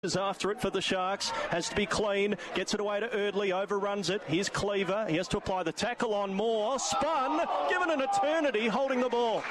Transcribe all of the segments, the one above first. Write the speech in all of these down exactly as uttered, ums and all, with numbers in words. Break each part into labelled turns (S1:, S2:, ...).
S1: is after it for the Sharks, has to be clean, gets it away to Erdley, overruns it. Here's Cleaver, he has to apply the tackle on Moore, spun, given an eternity holding the ball.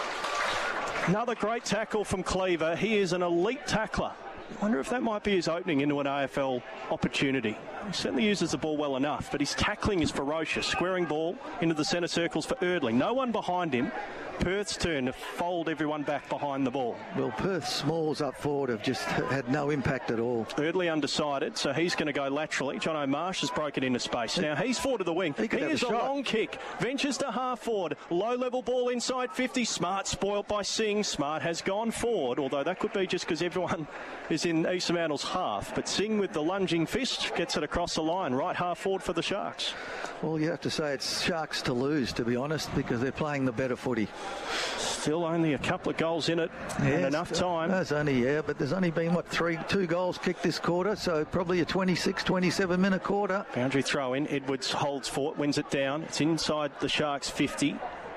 S1: Another great tackle from Cleaver. He is an elite tackler. I wonder if that might be his opening into an A F L opportunity. He certainly uses the ball well enough, but his tackling is ferocious. Squaring ball into the centre circles for Erdley. No one behind him. Perth's turn to fold everyone back behind the ball.
S2: Well, Perth's smalls up forward have just had no impact at all.
S1: Erdley undecided, so he's going to go laterally. John O'Marsh has broken into space. Now he's forward to the wing.
S2: He,
S1: he is a, a long kick. Ventures to half forward. Low level ball inside fifty. Smart spoilt by Singh. Smart has gone forward, although that could be just because everyone is in East Mantle's half. But Singh with the lunging fist gets it across the line. Right half forward for the Sharks.
S2: Well, you have to say it's Sharks to lose, to be honest, because they're playing the better footy.
S1: Still only a couple of goals in it yes, and enough time.
S2: That's only, yeah, but there's only been, what, three, two goals kicked this quarter, so probably a twenty-six, twenty-seven minute quarter.
S1: Boundary throw in. Edwards holds for it, wins it down. It's inside the Sharks' fifty.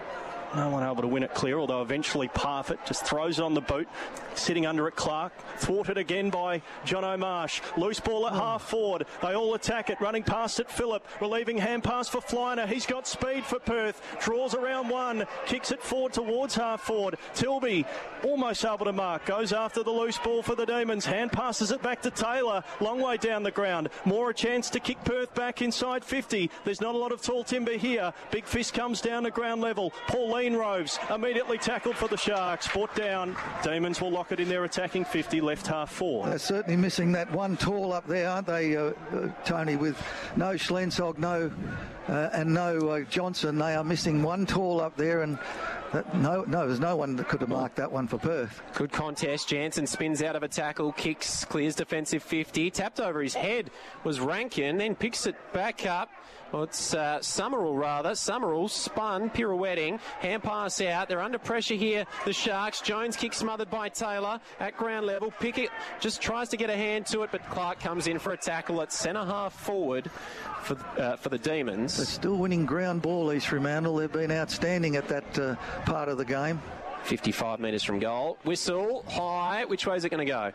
S1: No one able to win it clear, although eventually Parfitt just throws it on the boot. Sitting under it, Clark. Thwarted again by John O'Marsh. Loose ball at oh. half forward. They all attack it. Running past it, Phillip. Relieving hand pass for Flyner. He's got speed for Perth. Draws around one. Kicks it forward towards half forward. Tilby almost able to mark. Goes after the loose ball for the Demons. Hand passes it back to Taylor. Long way down the ground. More a chance to kick Perth back inside fifty. There's not a lot of tall timber here. Big Fist comes down to ground level. Pauline Roves immediately tackled for the Sharks. Brought down. Demons will lock it in their attacking fifty, left half four.
S2: They're certainly missing that one tall up there, aren't they, uh, uh, Tony? With no Schlensog, no uh, and no uh, Johnson, they are missing one tall up there, and that, no, no, there's no one that could have marked that one for Perth.
S3: Good contest. Jansen spins out of a tackle, kicks, clears defensive fifty, tapped over his head was Rankin, then picks it back up. Well, it's uh, Summerall rather. Summerall spun, pirouetting, hand pass out. They're under pressure here, the Sharks. Jones kick smothered by Taylor at ground level. Pickett just tries to get a hand to it, but Clark comes in for a tackle at centre half forward for uh, for the Demons.
S2: They're still winning ground ball, East Fremantle. They've been outstanding at that uh, part of the game.
S3: fifty-five metres from goal. Whistle, high. Which way is it going to go?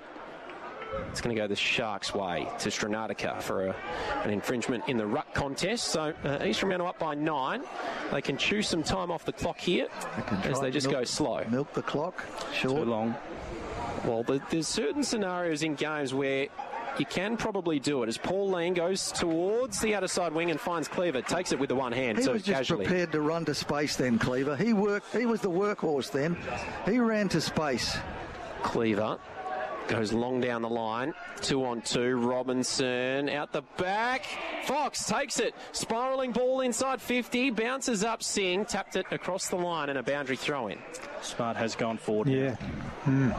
S3: It's going to go the Sharks' way to Stranatica for a, an infringement in the ruck contest. So uh, East Fremantle up by nine. They can chew some time off the clock here they as they just
S2: milk,
S3: go slow.
S2: Milk the clock. Short.
S1: Too long.
S3: Well, there's certain scenarios in games where you can probably do it. As Pauline goes towards the outer side wing and finds Cleaver, takes it with the one hand.
S2: He
S3: so
S2: was just
S3: casually.
S2: prepared to run to space then, Cleaver. He worked. He was the workhorse then. He ran to space.
S3: Cleaver goes long down the line. Two on two. Robinson out the back. Fox takes it. Spiralling ball inside fifty. Bounces up. Singh tapped it across the line and a boundary throw in.
S1: Smart has gone forward.
S2: Yeah. Mm.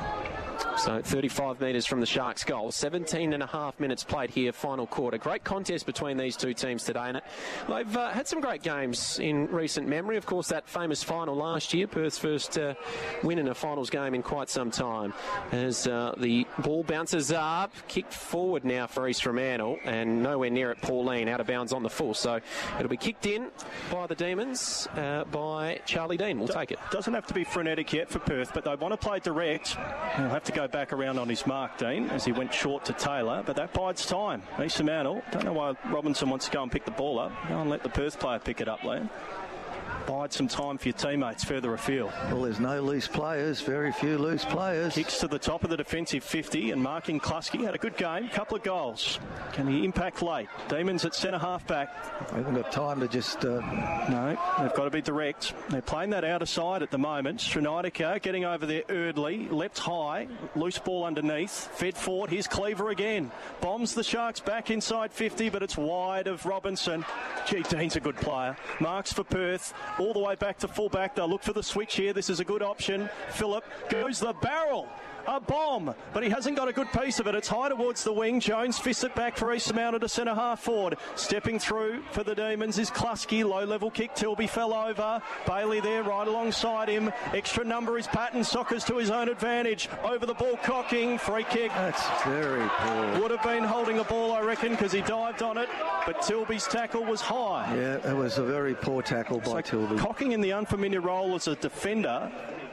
S3: So thirty-five metres from the Sharks' goal. seventeen and a half minutes played here, final quarter. Great contest between these two teams today. And they've uh, had some great games in recent memory. Of course, that famous final last year, Perth's first uh, win in a finals game in quite some time. As uh, the ball bounces up, kicked forward now for East Fremantle, and nowhere near it, Pauline, out of bounds on the full. So it'll be kicked in by the Demons, uh, by Charlie Dean. We'll take it.
S1: Doesn't have to be frenetic yet for Perth, but they want to play direct. He'll have to go back around on his mark, Dean, as he went short to Taylor, but that bides time. East Fremantle, don't know why Robinson wants to go and pick the ball up. Go and let the Perth player pick it up, Liam. Bide some time for your teammates further afield.
S2: Well, there's no loose players, very few loose players.
S1: Kicks to the top of the defensive fifty, and Marking Kluski had a good game, couple of goals. Can he impact late? Demons at centre half back.
S2: They haven't got time to just... Uh...
S1: No, they've got to be direct. They're playing that outer side at the moment. Stranatica getting over there, Erdley, leapt high, loose ball underneath, fed forward, here's Cleaver again. Bombs the Sharks back inside fifty, but it's wide of Robinson. Gee, Dean's a good player. Marks for Perth. All the way back to full-back. They'll look for the switch here. This is a good option. Phillip goes the barrel. A bomb, but he hasn't got a good piece of it. It's high towards the wing. Jones fists it back for East Fremantle to centre half forward. Stepping through for the Demons is Kluski. Low level kick. Tilby fell over. Bailey there right alongside him. Extra number is Patton. Sockers to his own advantage. Over the ball, cocking. Free kick.
S2: That's very poor.
S1: Would have been holding a ball, I reckon, because he dived on it. But Tilby's tackle was high.
S2: Yeah, it was a very poor tackle by
S1: so
S2: Tilby.
S1: Cocking in the unfamiliar role as a defender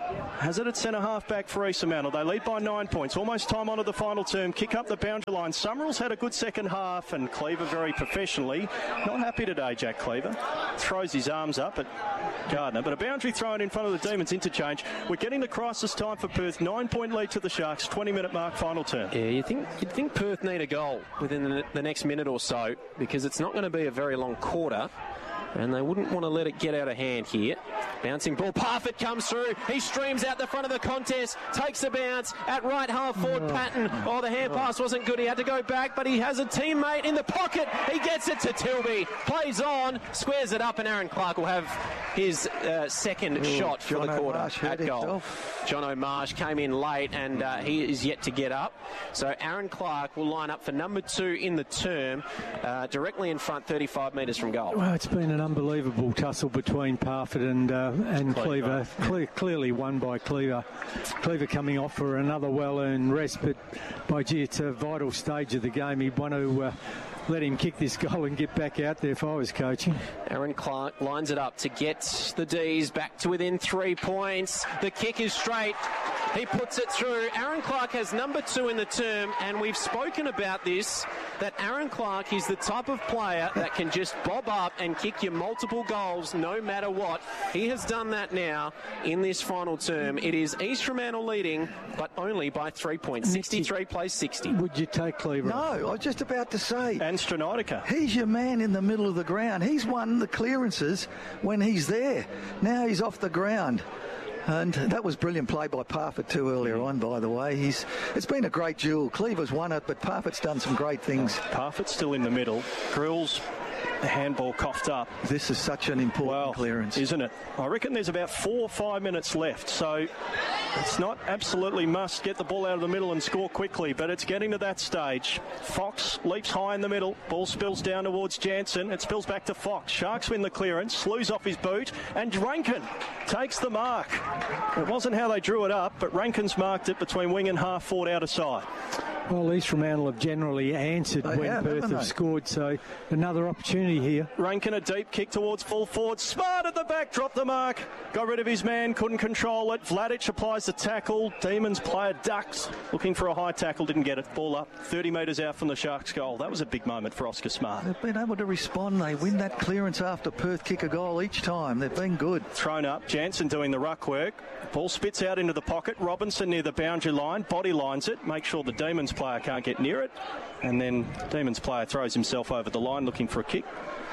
S1: has it at centre-half back for Fremantle. They lead by nine points. Almost time on to the final term. Kick up the boundary line. Summerall's had a good second half, and Cleaver very professionally. Not happy today, Jack Cleaver. Throws his arms up at Gardner, but a boundary thrown in front of the Demons. Interchange. We're getting the crisis time for Perth. Nine-point lead to the Sharks. twenty-minute mark, final term.
S3: Yeah, you think, you'd think Perth need a goal within the, the next minute or so, because it's not going to be a very long quarter. And they wouldn't want to let it get out of hand here. Bouncing ball. Parfitt comes through. He streams out the front of the contest. Takes a bounce at right half forward. Oh. Patton. Oh, the hand pass wasn't good. He had to go back, but he has a teammate in the pocket. He gets it to Tilby. Plays on. Squares it up, and Aaron Clark will have his uh, second Ooh, shot for
S2: John
S3: the quarter
S2: O'Marsh
S3: at goal. Himself. John O'Marsh came in late, and uh, he is yet to get up. So Aaron Clark will line up for number two in the term, uh, directly in front, thirty-five metres from goal.
S4: Well, it's been an unbelievable tussle between Parfitt and uh, and Cleaver. Cle- clearly won by Cleaver. Cleaver coming off for another well-earned rest, but by gee, it's a vital stage of the game. He'd want to uh, let him kick this goal and get back out there if I was coaching.
S3: Aaron Clark lines it up to get the D's back to within three points. The kick is straight. He puts it through. Aaron Clark has number two in the term, and we've spoken about this, that Aaron Clark is the type of player that can just bob up and kick you multiple goals no matter what. He has done that now in this final term. It is East Fremantle leading, but only by three points. sixty-three plays sixty.
S4: Would you take Cleaver?
S2: No, I was just about to say.
S1: And Stranitica.
S2: He's your man in the middle of the ground. He's won the clearances when he's there. Now he's off the ground. And that was brilliant play by Parfitt too earlier on, by the way. He's It's been a great duel. Cleaver's won it, but Parfitt's done some great things.
S1: Parfitt's still in the middle. Grills, the handball coughed up.
S2: This is such an important
S1: well,
S2: clearance.
S1: Isn't it? I reckon there's about four or five minutes left, so it's not absolutely must get the ball out of the middle and score quickly, but it's getting to that stage. Fox leaps high in the middle. Ball spills down towards Jansen. It spills back to Fox. Sharks win the clearance. Slews off his boot, and Rankin takes the mark. It wasn't how they drew it up, but Rankin's marked it between wing and half forward out of sight.
S4: Well, East Fremantle have generally answered
S2: they
S4: when
S2: have,
S4: Perth have
S2: they?
S4: scored, so another opportunity here.
S1: Rankin a deep kick towards full forward. Smart at the back, dropped the mark. Got rid of his man, couldn't control it. Vladic applies the tackle. Demons player ducks, looking for a high tackle, didn't get it. Ball up, thirty metres out from the Sharks' goal. That was a big moment for Oscar Smart.
S2: They've been able to respond. They win that clearance after Perth kick a goal each time. They've been good.
S1: Thrown up, Jansen doing the ruck work. Ball spits out into the pocket. Robinson near the boundary line, body lines it, make sure the Demons player can't get near it, and then Demons player throws himself over the line looking for a kick.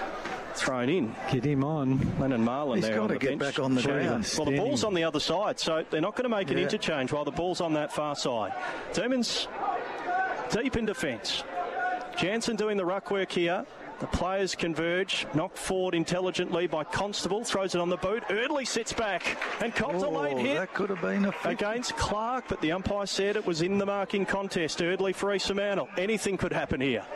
S1: Thrown in.
S4: Get him on.
S1: Lennon Marlin
S2: He's
S1: there
S2: got
S1: on
S2: to
S1: the
S2: get
S1: bench.
S2: back on the ground.
S1: Well, the ball's on the other side, so they're not going to make an
S2: Yeah.
S1: interchange while the ball's on that far side. Demons deep in defence. Jansen doing the ruck work here. The players converge, knocked forward intelligently by Constable, throws it on the boot. Erdley sits back and copped
S2: Oh,
S1: a late hit
S2: that could have been a fifty.
S1: against Clark, but the umpire said it was in the marking contest. Erdley for East Fremantle. Anything could happen here.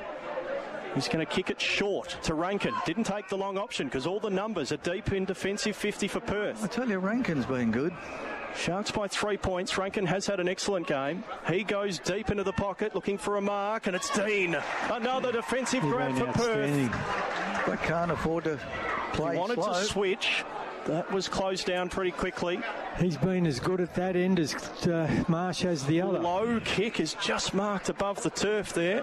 S1: He's going to kick it short to Rankin. Didn't take the long option because all the numbers are deep in defensive fifty for Perth.
S2: I tell you, Rankin's been good.
S1: Sharks by three points. Rankin has had an excellent game. He goes deep into the pocket looking for a mark, and it's Dean. Another defensive
S4: He's
S1: grab
S4: been
S1: for Perth.
S2: They can't afford to play
S1: He wanted
S2: slow.
S1: to switch. That was closed down pretty quickly.
S4: He's been as good at that end as uh, Marsh has the other.
S1: Low kick is just marked above the turf there.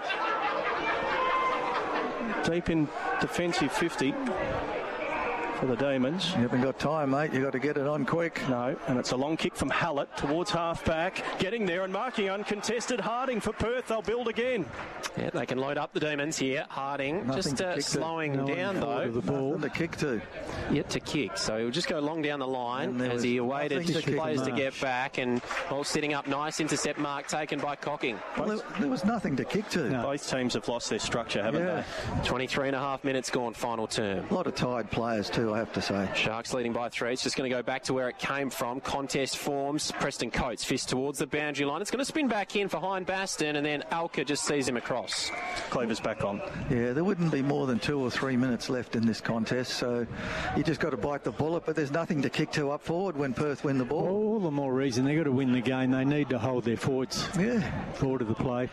S1: Deep in defensive fifty for the Demons.
S2: You haven't got time, mate. You've got to get it on quick.
S1: No, and it's a long kick from Hallett towards half-back. Getting there and marking uncontested. Harding for Perth. They'll build again.
S3: Yeah, they can load up the Demons here. Harding
S2: Nothing
S3: just
S2: to
S3: uh,
S2: kick to.
S3: slowing
S4: No one
S3: down,
S4: forward
S3: though.
S4: of the ball.
S2: Nothing to kick to.
S3: Yet to kick, so he'll just go long down the line
S2: And there
S3: as
S2: was
S3: he awaited
S2: nothing to kick
S3: players to
S4: Marsh.
S3: get back, and well, sitting up nice intercept mark taken by Cocking.
S2: Well, there, there was nothing to kick to.
S4: No.
S1: Both teams have lost their structure, haven't
S2: Yeah.
S1: they?
S3: twenty-three and a half minutes gone, final term.
S2: A lot of tired players too, I have to say.
S3: Sharks leading by three. It's just going to go back to where it came from. Contest forms. Preston Coates fist towards the boundary line. It's going to spin back in for Hind Baston, and then Alka just sees him across.
S1: Cleaver's back on.
S2: Yeah, there wouldn't be more than two or three minutes left in this contest, so you just got to bite the bullet, but there's nothing to kick to up forward when Perth win the ball.
S4: All the more reason they've got to win the game. They need to hold their forwards
S2: Yeah.
S4: forward of the play.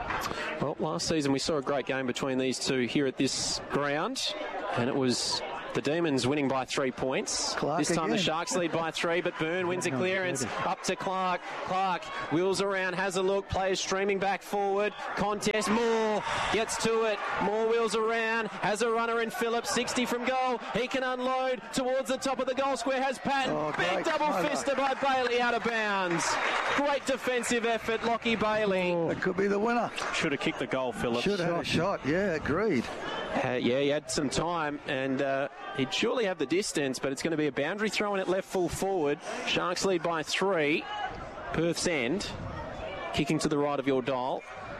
S3: Well, last season we saw a great game between these two here at this ground, and it was The Demons winning by three points.
S2: Clark
S3: this time
S2: again.
S3: the Sharks lead by three, but Byrne wins a clearance. Up to Clark. Clark wheels around, has a look, players streaming back forward. Contest, Moore gets to it. Moore wheels around, has a runner in Phillips, sixty from goal. He can unload towards the top of the goal square, has Patton.
S2: Oh,
S3: Big double fister by Bailey out of bounds. Great defensive effort, Lockie Bailey.
S2: That could be the winner.
S1: Should have kicked the goal, Phillips.
S2: Should have had a shot. Yeah, agreed.
S3: Uh, yeah, he had some time, and uh, he'd surely have the distance, but it's going to be a boundary throw in at left full forward. Sharks lead by three. Perth's end, kicking to the right of your dial.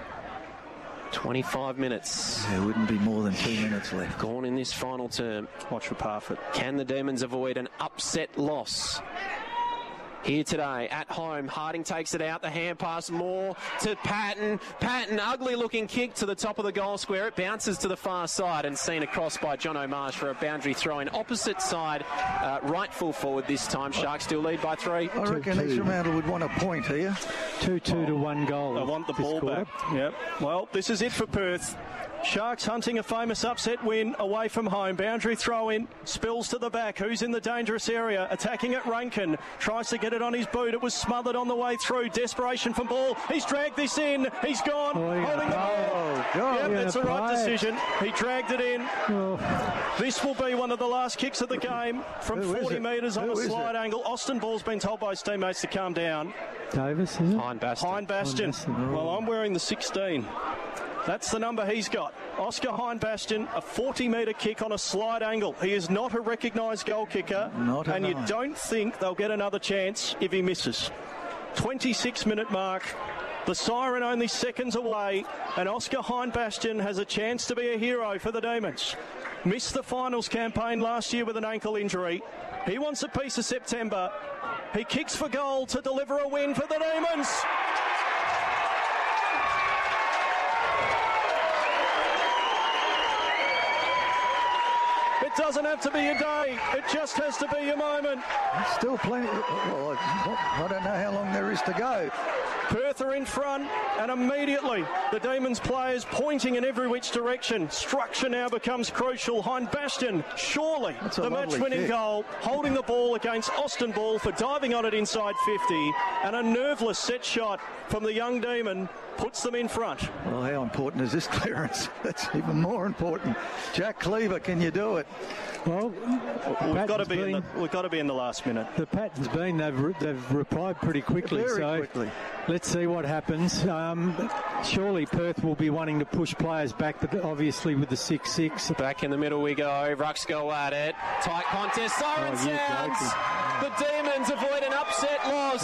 S3: twenty-five minutes.
S2: There wouldn't be more than two minutes left.
S3: Gone in this final term.
S1: Watch for Parfitt.
S3: Can the Demons avoid an upset loss? Here today, at home, Harding takes it out, the hand pass, Moore to Patton. Patton, ugly looking kick to the top of the goal square. It bounces to the far side and seen across by John O'Marsh for a boundary throw in. Opposite side, uh, right full forward this time. Sharks still lead by three.
S2: I reckon
S4: two.
S2: East Fremantle would want a point here.
S4: two two to one goal.
S1: They want the
S4: this
S1: ball
S4: quarter.
S1: back. Yep. Well, this is it for Perth. Sharks hunting a famous upset win away from home. Boundary throw in, spills to the back. Who's in the dangerous area? Attacking at Rankin. Tries to get it on his boot. It was smothered on the way through. Desperation from Ball. He's dragged this in. He's gone.
S4: Oh, yeah.
S1: Holding the ball.
S2: Oh, God.
S1: Yep,
S4: Yeah,
S1: that's the right
S4: play it.
S1: decision. He dragged it in.
S4: Oh,
S1: This will be one of the last kicks of the game from
S2: Who is
S1: forty
S2: it?
S1: metres on
S2: Who
S1: a
S2: is
S1: slide
S2: it?
S1: angle. Austin Ball's been told by his teammates to calm down.
S4: Davis, is it?
S3: Hine Baston.
S1: Hine Bastion.
S4: Bastion.
S1: Well, I'm wearing the sixteen. That's the number he's got. Oscar Hine Bastion, a forty metre kick on a slide angle. He is not a recognised goal kicker,
S2: Not
S1: and you
S2: enough.
S1: don't think they'll get another chance if he misses. twenty-six minute mark. The siren only seconds away, and Oscar Hine Bastion has a chance to be a hero for the Demons. Missed the finals campaign last year with an ankle injury. He wants a piece of September. He kicks for goal to deliver a win for the Demons. It doesn't have to be a day. It just has to be a moment.
S2: Still plenty. Well, I I don't know how long there is to go.
S1: Perth are in front, and immediately the Demons players pointing in every which direction. Structure now becomes crucial. Hine Bastion, surely
S2: That's a
S1: the
S2: lovely
S1: match-winning
S2: kick.
S1: goal, holding the ball against Austin Ball for diving on it inside fifty, and a nerveless set shot from the young Demon puts them in front.
S2: Well, how important is this clearance? That's even more important. Jack Cleaver, can you do it?
S4: well,
S1: We've got to
S4: Patton's
S1: be in the,
S4: been-
S1: we've got to be in the last minute.
S4: The pattern's been, they've, re- they've replied pretty quickly.
S2: Very
S4: so
S2: quickly.
S4: Let's see what happens. Um, surely Perth will be wanting to push players back, but obviously with the six six.
S3: Back in the middle we go. Rucks go at it. Tight contest. Siren
S4: Oh, you're
S3: sounds. The Demons avoid an upset loss.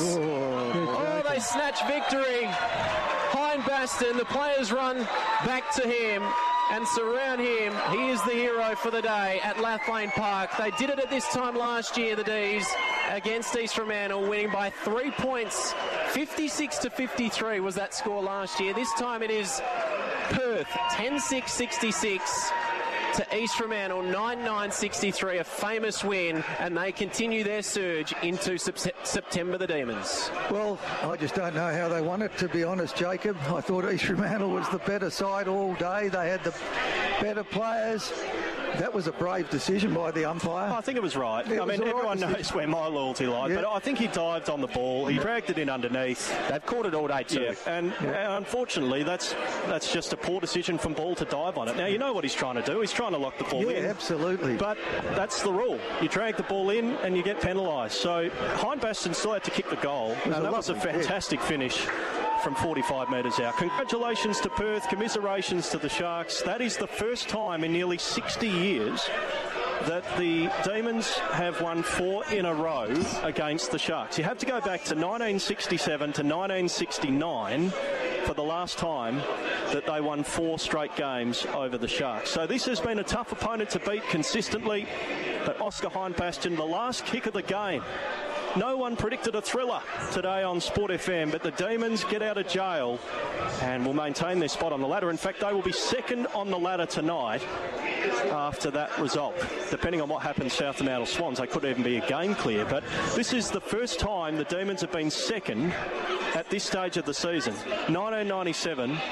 S3: Oh, they snatch victory. Hine Baston, the players run back to him and surround him. He is the hero for the day at Lathlane Park. They did it at this time last year, the D's, against East Fremantle, winning by three points. fifty-six to fifty-three was that score last year. This time it is Perth, ten six sixty-six. To East Fremantle, nine nine sixty-three, a famous win, and they continue their surge into sep- September, the Demons.
S2: Well, I just don't know how they won it, to be honest, Jacob. I thought East Fremantle was the better side all day. They had the better players. That was a brave decision by the umpire.
S1: I think it was right.
S2: It
S1: I
S2: was
S1: mean,
S2: the right
S1: everyone
S2: decision.
S1: knows where my loyalty lies,
S2: Yeah.
S1: but I think he dived on the ball. He dragged it in underneath.
S3: They've caught it all day too.
S1: Yeah, and, and unfortunately, that's that's just a poor decision from Ball to dive on it. Now, you know what he's trying to do. He's trying to lock the ball
S2: Yeah,
S1: in.
S2: absolutely.
S1: But that's the rule. You drag the ball in and you get penalised. So Hine Baston still had to kick the goal.
S2: was
S1: and
S2: a
S1: that was a
S2: lovely kick.
S1: fantastic finish from forty-five metres out. Congratulations to Perth. Commiserations to the Sharks. That is the first time in nearly sixty years that the Demons have won four in a row against the Sharks. You have to go back to nineteen sixty-seven to nineteen sixty-nine for the last time that they won four straight games over the Sharks. So this has been a tough opponent to beat consistently. But Oscar Hine Bastion, the last kick of the game. No one predicted a thriller today on Sport F M, but the Demons get out of jail and will maintain their spot on the ladder. In fact, they will be second on the ladder tonight after that result. Depending on what happens south of Mount Swans, they could even be a game clear. But this is the first time the Demons have been second at this stage of the season. nineteen ninety-seven,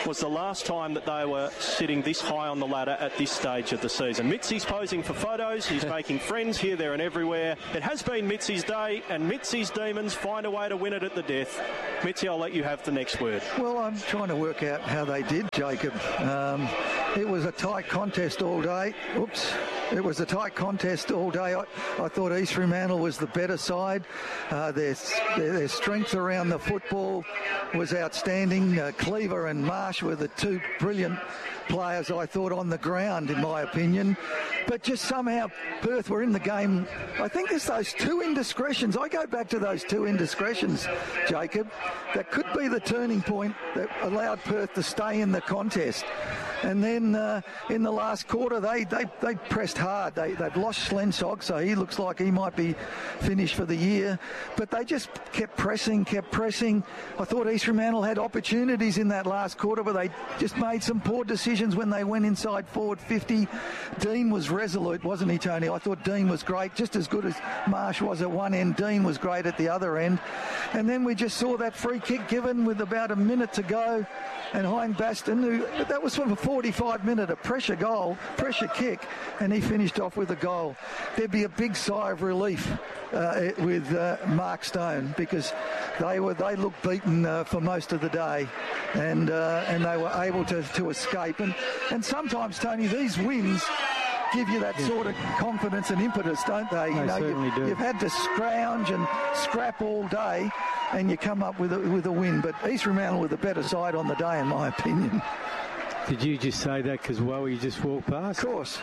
S1: was the last time that they were sitting this high on the ladder at this stage of the season. Mitzi's posing for photos. He's making friends here, there and everywhere. It has been Mitzi's day, and Mitzi's Demons find a way to win it at the death. Mitzi, I'll let you have the next word.
S2: Well, I'm trying to work out how they did, Jacob. Um, it was a tight contest all day. Oops. It was a tight contest all day. I, I thought East Fremantle was the better side. Uh, their, their, their strength around the football was outstanding. Uh, Cleaver and Marsh were the two brilliant players, I thought, on the ground, in my opinion. But just somehow Perth were in the game. I think there's those two indiscretions. I go back to those two indiscretions, Jacob. That could be the turning point that allowed Perth to stay in the contest. And then uh, in the last quarter, they, they, they pressed hard. They, they've lost Slensog, so he looks like he might be finished for the year. But they just kept pressing, kept pressing. I thought East Fremantle had opportunities in that last quarter, but they just made some poor decisions when they went inside forward fifty. Dean was resolute, wasn't he, Tony? I thought Dean was great, just as good as Marsh was at one end. Dean was great at the other end. And then we just saw that free kick given with about a minute to go. And Hein Baston, who, that was from a forty-five minute, a pressure goal, pressure kick, and he finished off with a goal. There'd be a big sigh of relief uh, with uh, Mark Stone, because they were they looked beaten uh, for most of the day, and uh, and they were able to, to escape. And, and sometimes, Tony, these wins give you that sort of confidence and impetus, don't they? You
S4: They
S2: know,
S4: certainly
S2: you've,
S4: do.
S2: you've had to scrounge and scrap all day, and you come up with a, with a win. But East Fremantle were the better side on the day, in my opinion.
S4: Did you just say that because, well, you just walked past?
S2: Of course.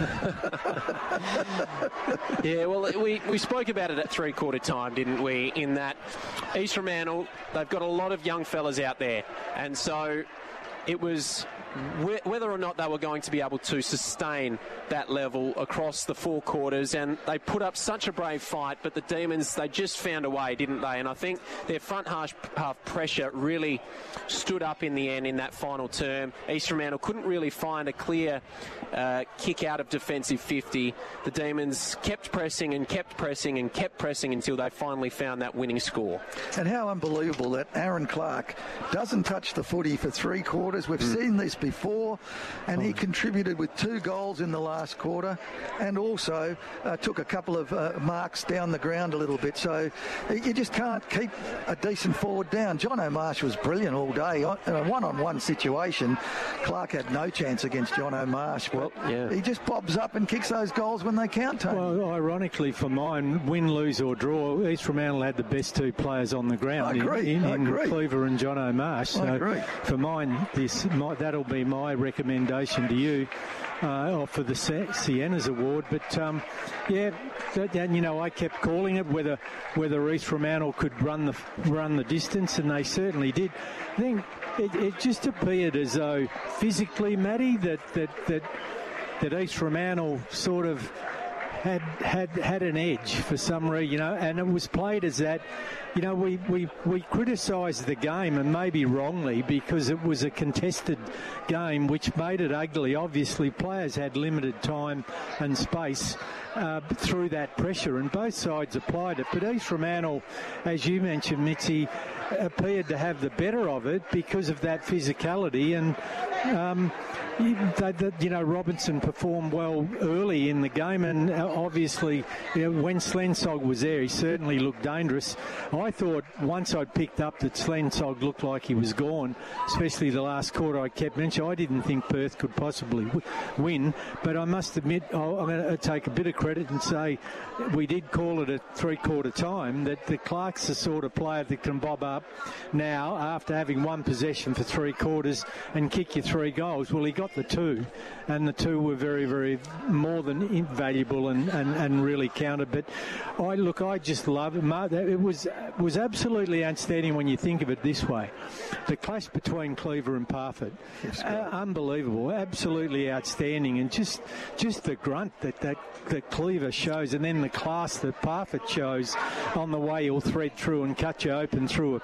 S3: Yeah, well, we, we spoke about it at three-quarter time, didn't we, in that East Fremantle, they've got a lot of young fellas out there, and so it was wh- whether or not they were going to be able to sustain that level across the four quarters, and they put up such a brave fight, but the Demons, they just found a way, didn't they? And I think their front half, half pressure really stood up in the end in that final term. East Fremantle couldn't really find a clear uh, kick out of defensive fifty. The Demons kept pressing and kept pressing and kept pressing until they finally found that winning score.
S2: And how unbelievable that Aaron Clark doesn't touch the footy for three quarters. We've mm. seen this before, and he contributed with two goals in the last quarter, and also uh, took a couple of uh, marks down the ground a little bit. So you just can't keep a decent forward down. John O'Marsh was brilliant all day. In a one-on-one situation, Clark had no chance against John O'Marsh. Well, yeah. He just bobs up and kicks those goals when they count, Tony.
S4: Well, ironically for mine, win, lose or draw, East Fremantle had the best two players on the ground.
S2: I agree.
S4: In, in,
S2: I agree.
S4: in Cleaver and John O'Marsh. So
S2: I agree.
S4: For mine, this my, that'll be my recommendation to you. Uh, for the Sienas Award, but um, yeah, that, and you know, I kept calling it whether whether East Fremantle could run the run the distance, and they certainly did. I think it, it just appeared as though physically, Matty, that that that that East Fremantle sort of had had had an edge for some reason, you know, and it was played as that. You know, we, we, we criticised the game, and maybe wrongly, because it was a contested game, which made it ugly. Obviously, players had limited time and space uh, through that pressure, and both sides applied it. But East Fremantle, as you mentioned, Mitzi, appeared to have the better of it because of that physicality, and um, They, they, you know, Robinson performed well early in the game, and obviously, you know, when Slensog was there, he certainly looked dangerous. I thought once I'd picked up that Slensog looked like he was gone, especially the last quarter. I kept mentioning I didn't think Perth could possibly w- win, but I must admit oh, I'm going to take a bit of credit and say we did call it a three-quarter time, that the Clark's the sort of player that can bob up now after having one possession for three quarters and kick you three goals. Well, he got the two, and the two were very, very more than invaluable and, and, and really counted. But I look, I just love it. It was was absolutely outstanding when you think of it this way. The clash between Cleaver and Parfitt, yes, uh, unbelievable, absolutely outstanding, and just just the grunt that, that that Cleaver shows, and then the class that Parfitt shows on the way he'll thread through and cut you open through a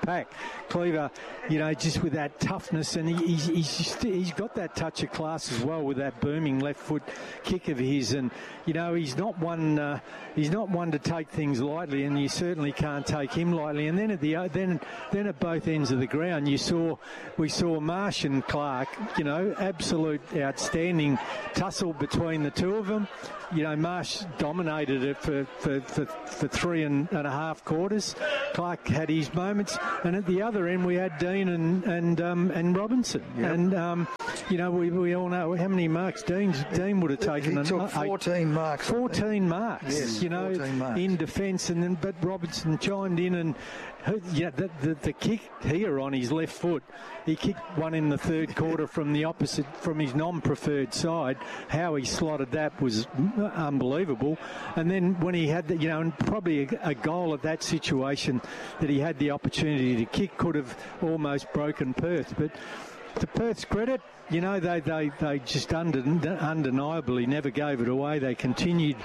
S4: pack. Cleaver, you know, just with that toughness, and he, he's he's, just, he's got that touch of class as well with that booming left foot kick of his, and you know he's not one uh, he's not one to take things lightly, and you certainly can't take him lightly. And then at the then then at both ends of the ground, you saw we saw Marsh and Clark, you know, absolute outstanding tussle between the two of them. You know, Marsh dominated it for, for, for, for three and, and a half quarters. Clark had his moments, and at the other end we had Dean and and um, and Robinson. Yep. And um, you know, we, we all know how many marks Dean Dean would have taken.
S2: He took fourteen eight, marks.
S4: Fourteen marks.
S2: Yes,
S4: you know,
S2: marks.
S4: in defence, and then but Robinson chimed in and. Yeah, the, the, the kick here on his left foot, he kicked one in the third quarter from the opposite, from his non-preferred side. How he slotted that was unbelievable. And then when he had, the, you know, and probably a, a goal at that situation that he had the opportunity to kick could have almost broken Perth. But to Perth's credit, you know, they, they, they just under, undeniably never gave it away. They continued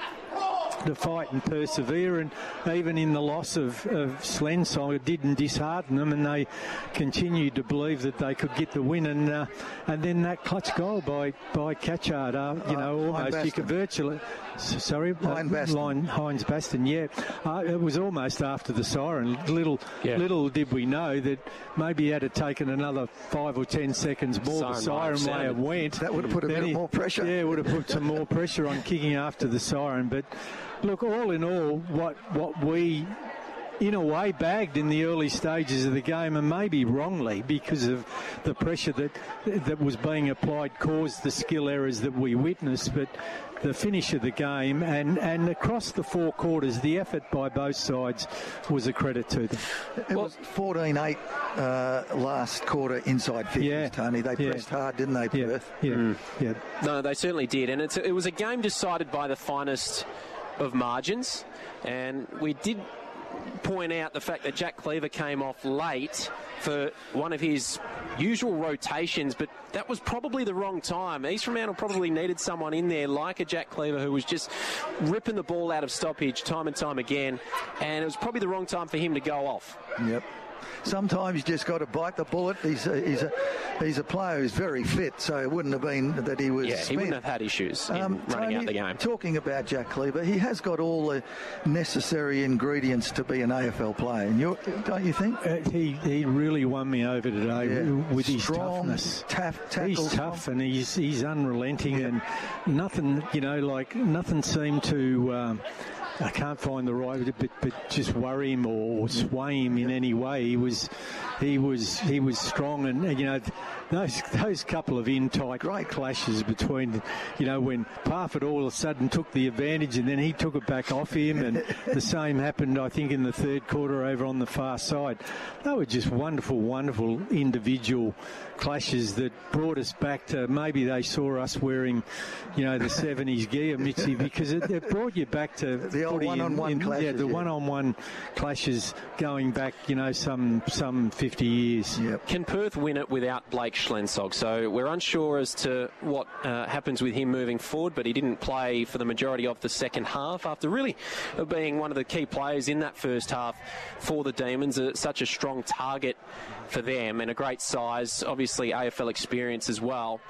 S4: to fight and persevere, and even in the loss of, of Slensong, it didn't dishearten them, and they continued to believe that they could get the win. And uh, and then that clutch goal by by Catchard, uh, you uh, know, almost you could virtually. Sorry,
S2: Hines Baston.
S4: Line, Hines Baston, yeah. Uh, it was almost after the siren. Little yeah. little did we know that maybe he had to taken another five or ten seconds more. The siren, the siren may have went.
S2: That would have put a bit he, more pressure.
S4: Yeah, would have put some more pressure on kicking after the siren. But look, all in all, what what we in a way bagged in the early stages of the game, and maybe wrongly because of the pressure that that was being applied, caused the skill errors that we witnessed. But the finish of the game and, and across the four quarters, the effort by both sides was a credit to them.
S2: It well, was fourteen eight uh, last quarter inside fifties, yeah, Tony. They
S4: yeah.
S2: pressed hard, didn't they, Perth?
S4: Yeah, yeah. Mm. yeah.
S3: No, they certainly did. And it's, it was a game decided by the finest of margins. And we did point out the fact that Jack Cleaver came off late for one of his usual rotations, but that was probably the wrong time. East Fremantle probably needed someone in there like a Jack Cleaver who was just ripping the ball out of stoppage time and time again, and it was probably the wrong time for him to go off.
S2: Yep. Sometimes you just got to bite the bullet. He's a, he's a he's a player who's very fit, so it wouldn't have been that he was.
S3: Yeah,
S2: spent.
S3: he wouldn't have had issues in
S2: um,
S3: running
S2: Tony,
S3: out the game.
S2: Talking about Jack Cleaver, he has got all the necessary ingredients to be an A F L player, and you don't you think?
S4: Uh, he he really won me over today yeah. with his
S2: Strong,
S4: toughness.
S2: Tough,
S4: he's tough and he's he's unrelenting, yeah. and nothing, you know, like nothing seemed to. Um, I can't find the right, but, but just worry him or sway him in any way. He was, he was, he was strong, and you know, those those couple of in tight great clashes between, you know, when Parfitt all of a sudden took the advantage and then he took it back off him, and the same happened, I think, in the third quarter over on the far side. They were just wonderful, wonderful individual clashes that brought us back to maybe they saw us wearing, you know, the seventies gear, Mitzi, because it, it brought you back to
S2: the old one-on-one
S4: in,
S2: clashes.
S4: Yeah, the yeah. one-on-one clashes going back, you know, some some fifty years.
S2: Yep.
S3: Can Perth win it without Blake Schlensog? So we're unsure as to what uh, happens with him moving forward, but he didn't play for the majority of the second half after really being one of the key players in that first half for the Demons. Uh, such a strong target for them and a great size, obviously A F L experience as well.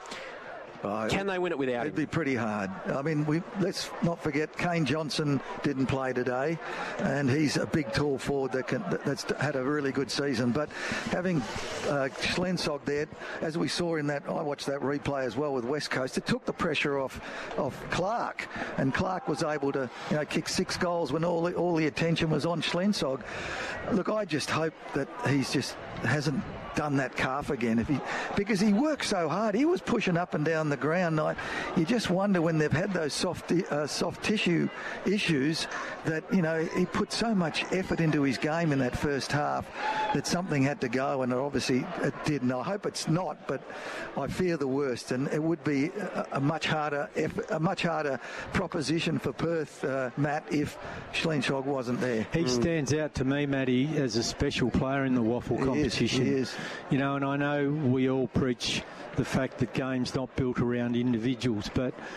S3: Uh, Can they win it without
S2: It'd
S3: him?
S2: be pretty hard. I mean, we let's not forget Kane Johnson didn't play today, and he's a big, tall forward that can, that's had a really good season. But having uh, Schlensog there, as we saw in that, I watched that replay as well with West Coast, it took the pressure off off Clark, and Clark was able to, you know, kick six goals when all the, all the attention was on Schlensog. Look, I just hope that he's just hasn't done that calf again, if he because he worked so hard. He was pushing up and down the ground. I, you just wonder when they've had those soft uh, soft tissue issues that, you know, he put so much effort into his game in that first half that something had to go, and obviously it did. And I hope it's not, but I fear the worst, and it would be a, a much harder effort, a much harder proposition for Perth, uh, Matt, if Schlensog wasn't there.
S4: He mm. stands out to me, Matty, as a special player in the waffle
S2: he
S4: competition.
S2: Is, he is.
S4: You know, and I know we all preach the fact that game's not built around individuals, but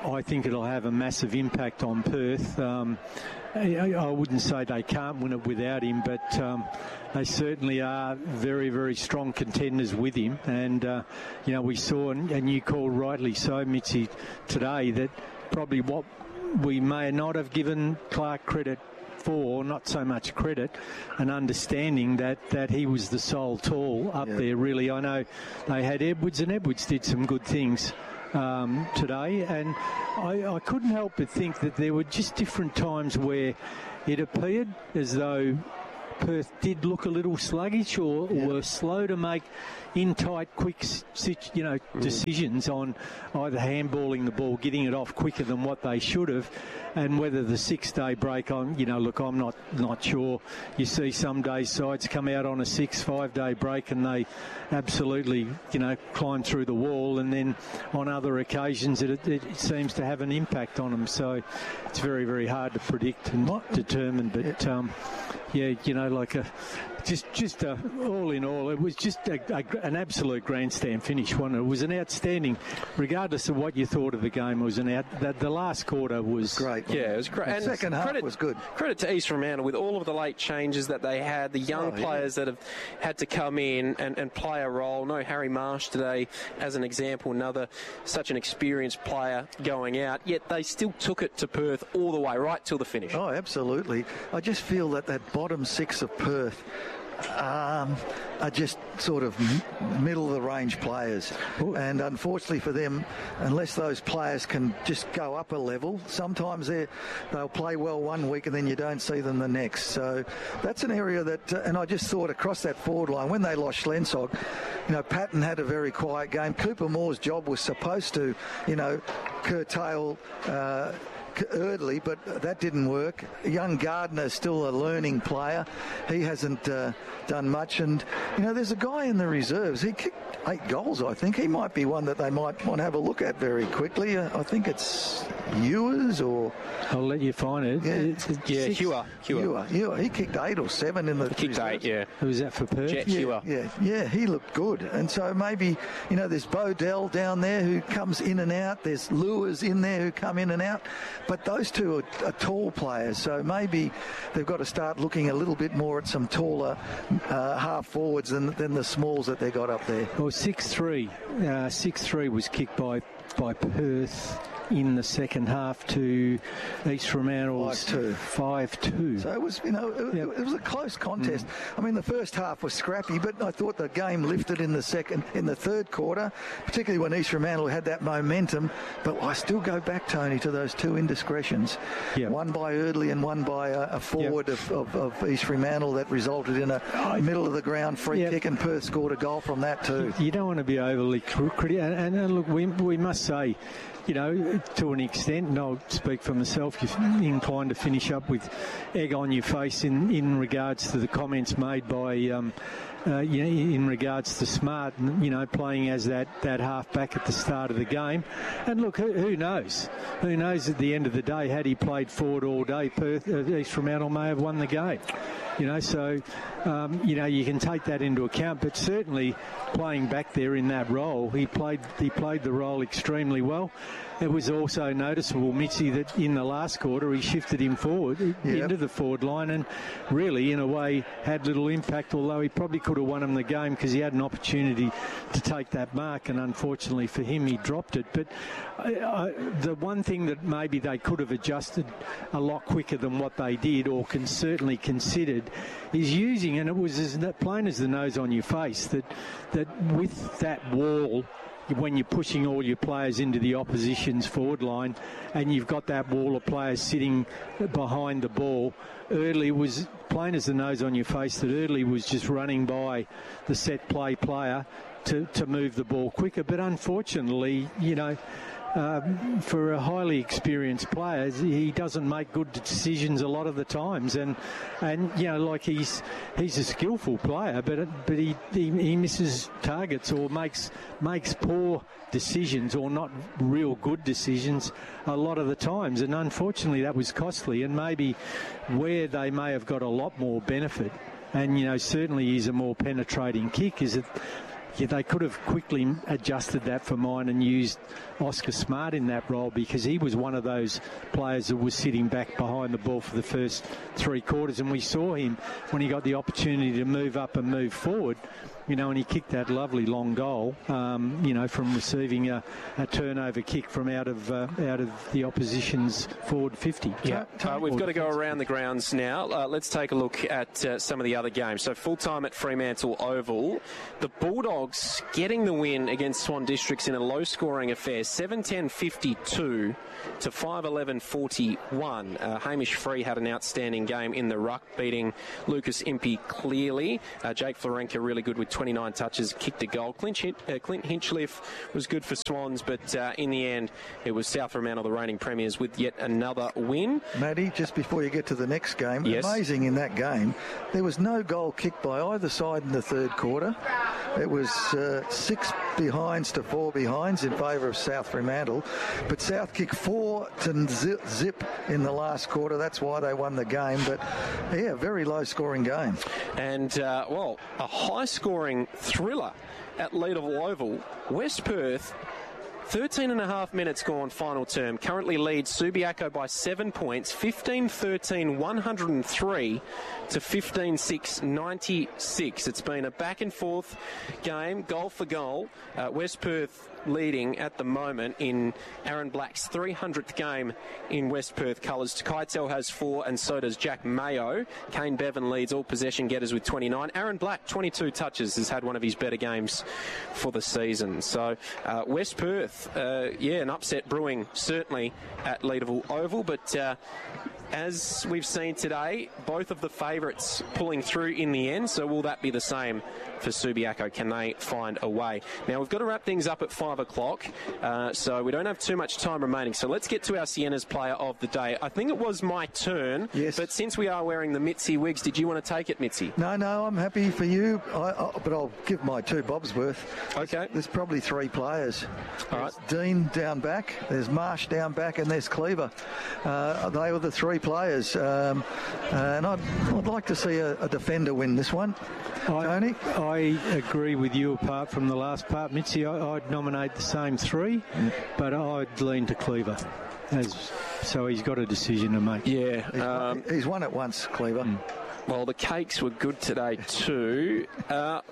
S4: I think it'll have a massive impact on Perth. Um, I, I wouldn't say they can't win it without him, but um, they certainly are very, very strong contenders with him. And, uh, you know, we saw, and you called rightly so, Mitzi, today, that probably what we may not have given Clark credit for, not so much credit, and understanding that, that he was the sole tall up yeah. there, really. I know they had Edwards, and Edwards did some good things um, today, and I, I couldn't help but think that there were just different times where it appeared as though Perth did look a little sluggish or, yeah. or were slow to make in tight, quick, you know, mm. decisions on either handballing the ball, getting it off quicker than what they should have, and whether the six-day break on, you know, look, I'm not not sure. You see some days sides come out on a six, five-day break and they absolutely, you know, climb through the wall, and then on other occasions it, it, it seems to have an impact on them. So it's very, very hard to predict and what? determine. But um, yeah, you know, like a just just a, all in all, it was just a, a, an absolute grandstand finish. Wasn't it? It was an outstanding, regardless of what you thought of the game. It was an out. The, the last quarter was
S2: great.
S3: Yeah, it was great.
S2: And second half
S3: credit,
S2: was good.
S3: Credit to East Fremantle with all of the late changes that they had, the young oh, players yeah. that have had to come in and, and play a role. No Harry Marsh today, as an example, another such an experienced player going out. Yet they still took it to Perth all the way, right till the finish.
S2: Oh, absolutely. I just feel that that bottom six of Perth Um, are just sort of middle of the range players. Ooh. And unfortunately for them, unless those players can just go up a level, sometimes they they'll play well one week and then you don't see them the next. So that's an area that, uh, and I just thought across that forward line, when they lost Schlensog, you know, Patton had a very quiet game. Cooper Moore's job was supposed to, you know, curtail uh, Eardley, but that didn't work. Young Gardner is still a learning player. He hasn't uh, done much. And, you know, there's a guy in the reserves. He kicked eight goals, I think. He might be one that they might want to have a look at very quickly. Uh, I think it's Ewers or...
S4: I'll let you find it.
S3: Yeah, it's, it's yeah Hewer.
S2: Hewer. Hewer. He kicked eight or seven in the...
S3: He kicked
S2: reserves.
S3: eight, yeah.
S4: Who was that for Perth?
S3: Jet
S2: yeah,
S3: Hewer.
S2: Yeah, yeah, he looked good. And so maybe, you know, there's Bodell down there who comes in and out. There's Lewis in there who come in and out. But those two are, are tall players, so maybe they've got to start looking a little bit more at some taller uh, half forwards than, than the smalls that they got up there.
S4: Well, six three. Uh, six three was kicked by, by Perth in the second half to East Fremantle's five two.
S2: So it was, you know, it, yep. it was a close contest. Mm. I mean, the first half was scrappy, but I thought the game lifted in the second, in the third quarter, particularly when East Fremantle had that momentum. But I still go back, Tony, to those two indiscretions. Yep. One by Eardley and one by a, a forward yep. of, of, of East Fremantle that resulted in a middle of the ground free yep. kick, and Perth scored a goal from that too.
S4: You don't want to be overly critical, and, and, and look, we we must say, you know, to an extent, and I'll speak for myself, you're inclined to finish up with egg on your face in, in regards to the comments made by, um, uh, you know, in regards to Smart, you know, playing as that, that half-back at the start of the game. And look, who, who knows? Who knows at the end of the day, had he played forward all day, Perth, uh, East Fremantle may have won the game. You know, so, um, you know, you can take that into account, but certainly playing back there in that role, he played he played the role extremely well. It was also noticeable, Mitzi, that in the last quarter he shifted him forward yep. into the forward line and really, in a way, had little impact, although he probably could have won him the game because he had an opportunity to take that mark, and unfortunately for him, he dropped it. But I, I, the one thing that maybe they could have adjusted a lot quicker than what they did, or can certainly considered, is using, and it was as plain as the nose on your face, that that with that wall, when you're pushing all your players into the opposition's forward line and you've got that wall of players sitting behind the ball, Eardley was plain as the nose on your face that Eardley was just running by the set play player to, to move the ball quicker. But unfortunately, you know, Um, for a highly experienced player, he doesn't make good decisions a lot of the times, and and you know, like he's he's a skillful player, but but he, he he misses targets or makes makes poor decisions or not real good decisions a lot of the times, and unfortunately that was costly. And maybe where they may have got a lot more benefit, and you know, certainly he's a more penetrating kick, is that yeah, they could have quickly adjusted that for mine and used Oscar Smart in that role, because he was one of those players that was sitting back behind the ball for the first three quarters, and we saw him when he got the opportunity to move up and move forward, you know, and he kicked that lovely long goal, um, you know, from receiving a, a turnover kick from out of uh, out of the opposition's forward fifty.
S3: Yeah, uh, we've got to go around the grounds now. Uh, let's take a look at uh, some of the other games. So full time at Fremantle Oval, the Bulldogs getting the win against Swan Districts in a low-scoring affair, seven ten fifty-two to five eleven forty-one. Uh, Hamish Free had an outstanding game in the ruck, beating Lucas Impey clearly. Uh, Jake Florenka really good with twenty-nine touches, kicked a goal. Clint, Hin- uh, Clint Hinchliffe was good for Swans, but uh, in the end, it was South Fremantle, the reigning premiers, with yet another win.
S2: Matty, just before you get to the next game,
S3: yes.
S2: Amazing in that game, there was no goal kicked by either side in the third quarter. It was uh, six behinds to four behinds in favour of South Fremantle, but South kicked four to zip, zip in the last quarter. That's why they won the game. But yeah, very low-scoring game.
S3: And uh, well, a high-scoring thriller at Leederville Oval. West Perth, thirteen and a half minutes gone, final term. Currently leads Subiaco by seven points, fifteen thirteen one hundred three to fifteen six ninety-six. It's been a back and forth game, goal for goal. Uh, West Perth leading at the moment in Aaron Black's three hundredth game in West Perth colours. Keitel has four, and so does Jack Mayo. Kane Bevan leads all possession getters with twenty-nine. Aaron Black, twenty-two touches, has had one of his better games for the season. So uh, West Perth, uh, yeah, an upset brewing certainly at Leederville Oval, but uh, as we've seen today, both of the favourites pulling through in the end, so will that be the same for Subiaco? Can they find a way? Now, we've got to wrap things up at five o'clock, uh, so we don't have too much time remaining. So let's get to our Sienna's player of the day. I think it was my turn,
S2: yes.
S3: But since we are wearing the Mitzi wigs, did you want to take it, Mitzi?
S2: No, no, I'm happy for you, I, I, but I'll give my two bobs worth.
S3: Okay.
S2: There's, there's probably three players.
S3: All
S2: there's
S3: right.
S2: Dean down back, there's Marsh down back, and there's Cleaver. Uh, they were the three players. Um, and I'd, I'd like to see a, a defender win this one.
S4: I,
S2: Tony?
S4: I agree with you apart from the last part, Mitzi. I, I'd nominate the same three, mm. but I'd lean to Cleaver. As, so he's got a decision to make.
S3: Yeah.
S2: He's,
S3: um,
S2: won, he's won it once, Cleaver. Mm.
S3: Well, the cakes were good today too. Uh,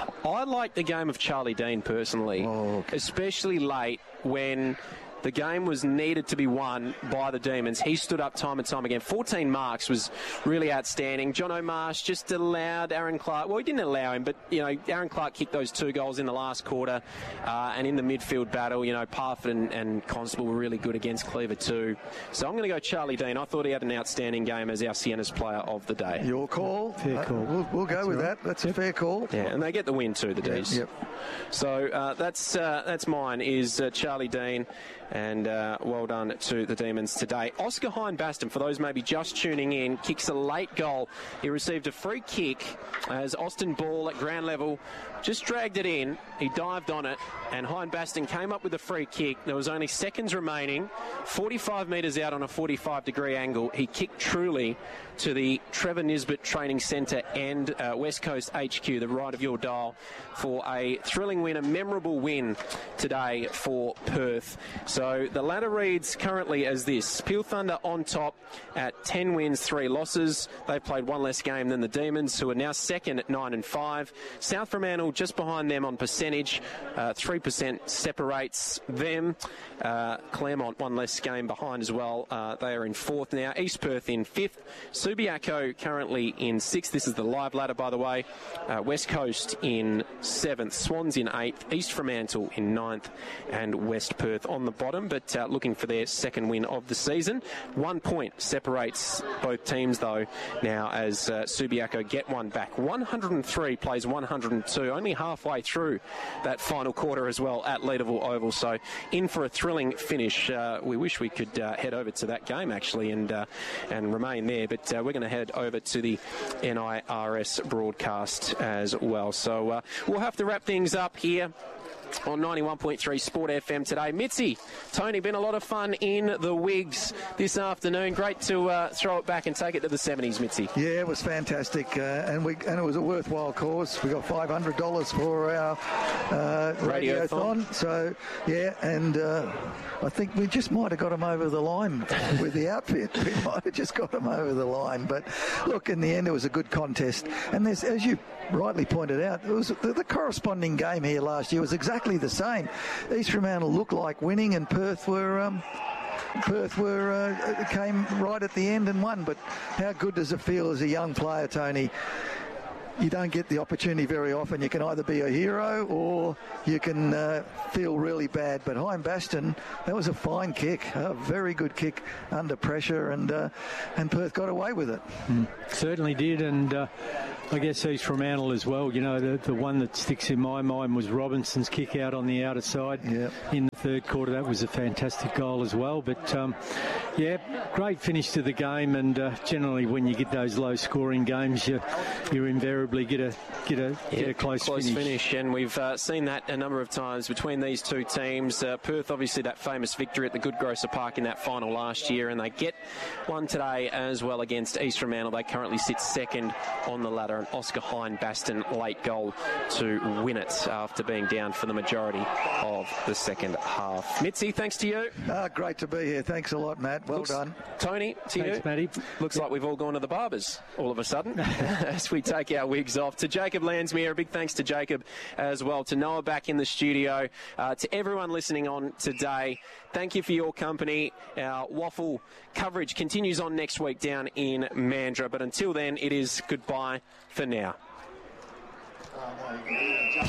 S3: I like the game of Charlie Dean personally,
S2: oh, okay.
S3: especially late when the game was needed to be won by the Demons. He stood up time and time again. fourteen marks was really outstanding. John O'Marsh just allowed Aaron Clark. Well, he didn't allow him, but, you know, Aaron Clark kicked those two goals in the last quarter. Uh, and in the midfield battle, you know, Parfitt and, and Constable were really good against Cleaver too. So I'm going to go Charlie Dean. I thought he had an outstanding game as our Sienna's player of the day.
S2: Your call.
S4: Fair call.
S2: Uh, we'll, we'll go
S4: that's
S2: with
S4: right.
S2: that. That's
S4: yep.
S2: a fair call.
S3: Yeah, and they get the win too, the D's.
S2: Yep.
S3: So uh, that's uh, that's mine, is uh, Charlie Dean. And uh, well done to the Demons today. Oscar Hine-Baston, for those maybe just tuning in, kicks a late goal. He received a free kick as Austin Ball at ground level just dragged it in. He dived on it, and Hine-Baston came up with a free kick. There was only seconds remaining, forty-five metres out on a forty-five degree angle. He kicked truly to the Trevor Nisbet Training Centre and uh, West Coast H Q, the right of your dial, for a thrilling win, a memorable win today for Perth. So the ladder reads currently as this: Peel Thunder on top at ten wins, three losses. They've played one less game than the Demons, who are now second at nine and five. South Fremantle just behind them on percentage, uh, three percent separates them. Uh, Claremont one less game behind as well. Uh, they are in fourth now. East Perth in fifth. Subiaco currently in sixth. This is the live ladder, by the way. Uh, West Coast in seventh. Swans in eighth. East Fremantle in ninth. And West Perth on the bottom, but uh, looking for their second win of the season. One point separates both teams, though, now as uh, Subiaco get one back. one hundred three plays one hundred two, only halfway through that final quarter as well at Leederville Oval. So in for a thrilling finish. Uh, we wish we could uh, head over to that game, actually, and uh, and remain there, but uh, we're going to head over to the N I R S broadcast as well. So uh, we'll have to wrap things up here on ninety-one point three Sport F M today. Mitzi, Tony, been a lot of fun in the Wigs this afternoon. Great to uh, throw it back and take it to the seventies, Mitzi.
S2: Yeah, it was fantastic, uh, and we and it was a worthwhile cause. We got five hundred dollars for our uh, radiothon. radiothon. So, yeah, and uh, I think we just might have got them over the line with the outfit. We might have just got them over the line. But look, in the end, it was a good contest. And there's, as you rightly pointed out, it was the, the corresponding game here last year was exactly the same. East Fremantle looked like winning, and Perth were. Um, Perth were uh, came right at the end and won. But how good does it feel as a young player, Tony? You don't get the opportunity very often. You can either be a hero or you can uh, feel really bad. But Haim Baston, that was a fine kick, a very good kick under pressure, and uh, and Perth got away with it.
S4: Mm, certainly did, and uh, I guess East Fremantle as well. You know, the, the one that sticks in my mind was Robinson's kick out on the outer side
S2: yep.
S4: in the third quarter. That was a fantastic goal as well. But um, yeah, great finish to the game, and uh, generally when you get those low-scoring games, you you're invariably get a get a
S3: yeah,
S4: get a close,
S3: close
S4: finish.
S3: finish, and we've uh, seen that a number of times between these two teams. Uh, Perth, obviously, that famous victory at the Good Grocer Park in that final last year, and they get one today as well against East Fremantle. They currently sit second on the ladder, and Oscar Haim Baston late goal to win it after being down for the majority of the second half. Mitzi, thanks to you.
S2: Ah, great to be here. Thanks a lot, Matt. Well
S3: Looks,
S2: done.
S3: Tony, to
S4: Thanks,
S3: you.
S4: Matty.
S3: Looks like we've all gone to the barbers all of a sudden as we take our wigs off. To Jacob Landsmere, a big thanks to Jacob as well. To Noah back in the studio. Uh, to everyone listening on today, thank you for your company. Our waffle coverage continues on next week down in Mandurah. But until then, it is goodbye for now.